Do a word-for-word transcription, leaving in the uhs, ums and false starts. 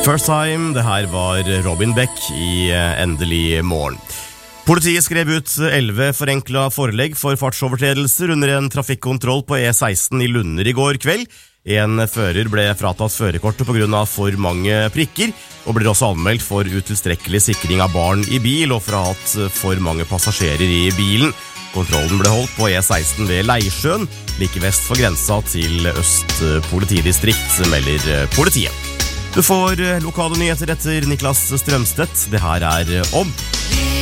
First Time, det her var Robin Beck i Endelig morgen. Politiet skrev ut elleve forenkla forelegg for fartsovertredelser under en trafikkontroll på E seksten i Lunder i går kveld. En fører ble fratatt førerkortet på grunn av for mange prikker, og blir også anmeldt for utilstrekkelig sikring av barn i bil og for å ha hatt for mange passasjerer i bilen. Kontrollen ble holdt på E seksten ved Leisjøen, like vest for grensa til Øst politidistrikt, melder politiet. Du får lokale nyheter etter Niklas Strømstedt. Det her er Om.